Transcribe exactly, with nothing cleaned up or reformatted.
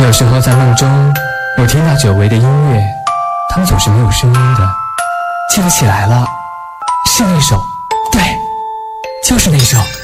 有时候在梦中，我听到久违的音乐，它们总是没有声音的。记不起来了，是那首，对，就是那首。